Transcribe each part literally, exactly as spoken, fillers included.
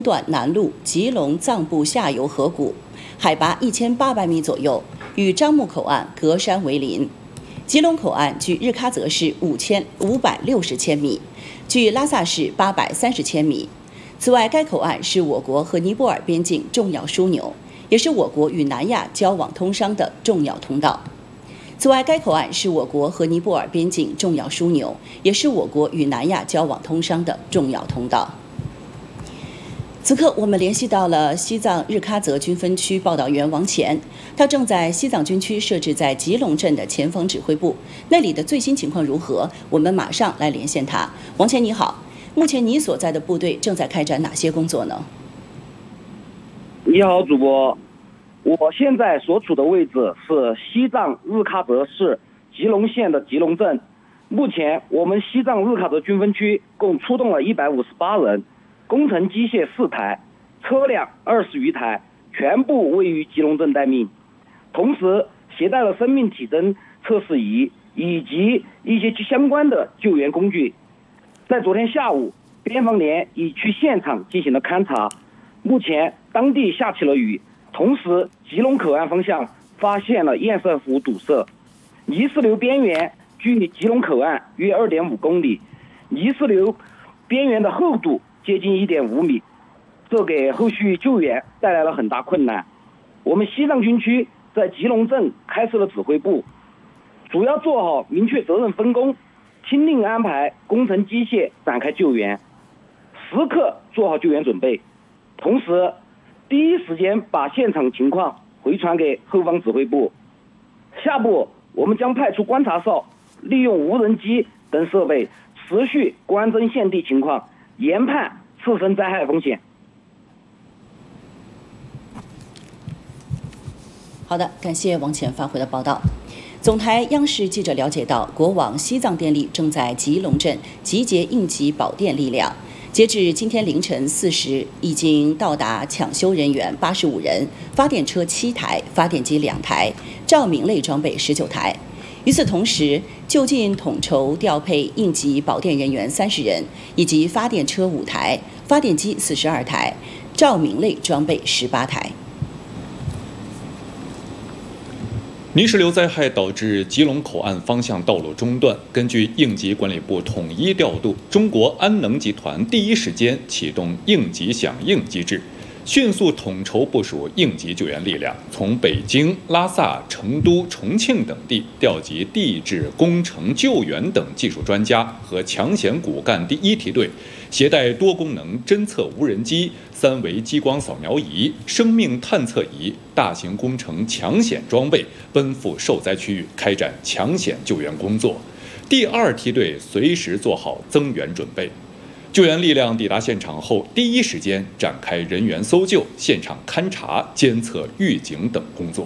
段南路吉隆藏部下游河谷，海拔一千八百米左右，与樟木口岸隔山为邻。吉隆口岸距日喀则市五千五百六十千米，距拉萨市八百三十千米。此外，该口岸是我国和尼泊尔边境重要枢纽，也是我国与南亚交往通商的重要通道。此外，该口岸是我国和尼泊尔边境重要枢纽，也是我国与南亚交往通商的重要通道。此刻，我们联系到了西藏日喀则军分区报道员王乾，他正在西藏军区设置在吉隆镇的前方指挥部，那里的最新情况如何？我们马上来连线他。王乾你好，目前你所在的部队正在开展哪些工作呢？ 你好，主播，我现在所处的位置是西藏日喀则市吉隆县的吉隆镇。目前，我们西藏日喀则军分区共出动了一百五十八人。工程机械四台，车辆二十余台，全部位于吉隆镇待命。同时携带了生命体征测试仪以及一些相关的救援工具。在昨天下午，边防连已去现场进行了勘查。目前当地下起了雨，同时吉隆口岸方向发现了堰塞湖堵塞，泥石流边缘距吉隆口岸约 二点五公里，泥石流边缘的厚度接近 一点五米，这给后续救援带来了很大困难。我们西藏军区在吉隆镇开设了指挥部，主要做好明确责任分工，听令安排工程机械展开救援，时刻做好救援准备，同时第一时间把现场情况回传给后方指挥部。下步我们将派出观察哨，利用无人机等设备持续观侦现地情况，研判次生灾害风险。 好的，感谢王乾发回的报道。总台央视记者了解到，国网西藏电力正在吉隆镇集结应急保电力量。截至今天凌晨四时，已经到达抢修人员八十五人，发电车七台，发电机两台，照明类装备十九台。与此同时，就近统筹调配应急保电人员三十人，以及发电车五台、发电机四十二台、照明类装备十八台。 泥石流灾害导致吉隆口岸方向道路中断，根据应急管理部统一调度，中国安能集团第一时间启动应急响应机制，迅速统筹部署应急救援力量，从北京、拉萨、成都、重庆等地调集地质、工程、救援等技术专家和抢险骨干第一梯队，携带多功能侦测无人机、三维激光扫描仪、生命探测仪、大型工程抢险装备，奔赴受灾区域开展抢险救援工作。第二梯队随时做好增援准备。救援力量抵达现场后，第一时间展开人员搜救、现场勘查、监测预警等工作。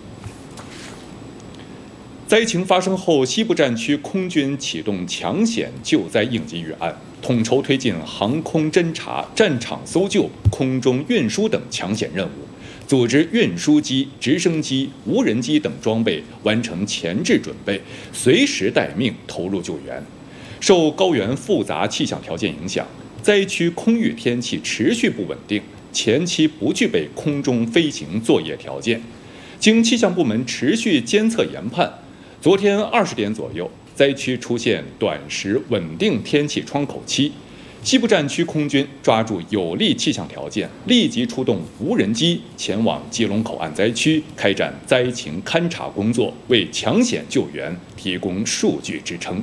灾情发生后，西部战区空军启动抢险救灾应急预案，统筹推进航空侦察、战场搜救、空中运输等抢险任务，组织运输机、直升机、无人机等装备完成前置准备，随时待命投入救援。受高原复杂气象条件影响，灾区空域天气持续不稳定，前期不具备空中飞行作业条件。经气象部门持续监测研判，昨天二十点左右，灾区出现短时稳定天气窗口期。西部战区空军抓住有利气象条件，立即出动无人机前往吉隆口岸灾区，开展灾情勘察工作，为抢险救援提供数据支撑。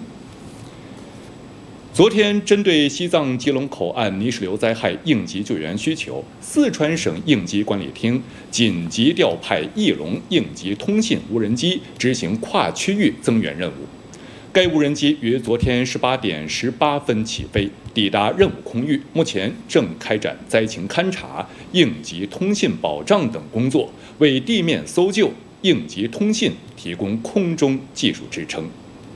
昨天，针对西藏吉隆口岸泥石流灾害应急救援需求，四川省应急管理厅紧急调派翼龙应急通信无人机执行跨区域增援任务。该无人机于昨天十八点十八分起飞，抵达任务空域，目前正开展灾情勘察、应急通信保障等工作，为地面搜救、应急通信提供空中技术支撑。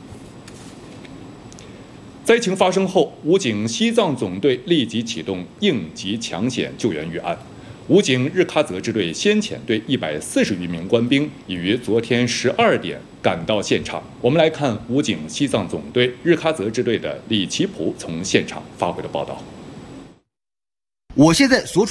灾情发生后，武警西藏总队立即启动应急抢险救援预案。武警日喀则支队先遣队一百四十余名官兵已于昨天十二点赶到现场。我们来看武警西藏总队日喀则支队的李奇普从现场发回的报道。 我现在所处